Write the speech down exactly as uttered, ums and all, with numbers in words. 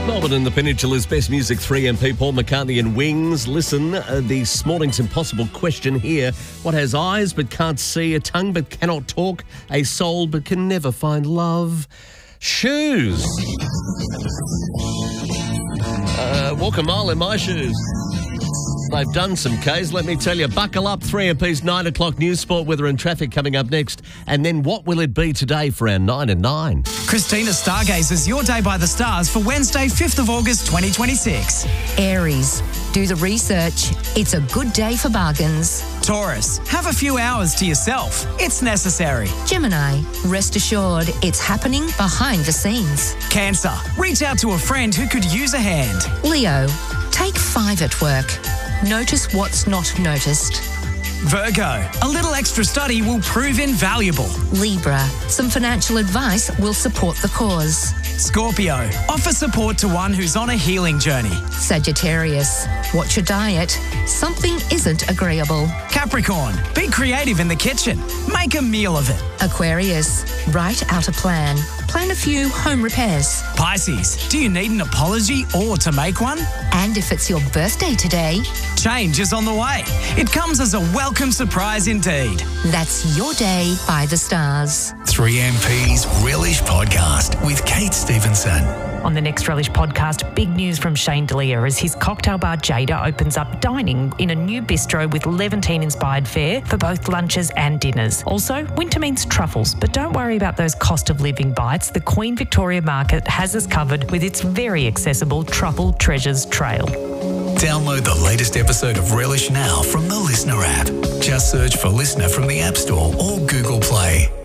Melbourne and the Peninsula's best music, three M P, Paul McCartney and Wings. Listen, uh, the Smalling's impossible question here. What has eyes but can't see, a tongue but cannot talk, a soul but can never find love? Shoes. Uh, walk a mile in my shoes. They've done some, K's, let me tell you. Buckle up, three M P's nine o'clock news, sport, weather and traffic coming up next. And then what will it be today for our nine and nine? Christina Stargazers, your day by the stars for Wednesday, fifth of August, twenty twenty-six. Aries, do the research. It's a good day for bargains. Taurus, have a few hours to yourself. It's necessary. Gemini, rest assured, it's happening behind the scenes. Cancer, reach out to a friend who could use a hand. Leo, take five at work. Notice what's not noticed. Virgo, a little extra study will prove invaluable. Libra, some financial advice will support the cause. Scorpio, offer support to one who's on a healing journey. Sagittarius, watch your diet. Something isn't agreeable. Capricorn, be creative in the kitchen. Make a meal of it. Aquarius, write out a plan. Plan a few home repairs. Pisces, do you need an apology or to make one? And if it's your birthday today, change is on the way. It comes as a welcome surprise indeed. That's your day by the stars. three M P's Relish Podcast with Kate Stevenson. On the next Relish Podcast, big news from Shane Delia as his cocktail bar Jada opens up dining in a new bistro with Levantine-inspired fare for both lunches and dinners. Also, winter means truffles, but don't worry about those cost of living bites. The Queen Victoria Market has us covered with its very accessible Truffle Treasures Trail. Download the latest episode of Relish now from the Listener app. Just search for Listener from the App Store or Google Play.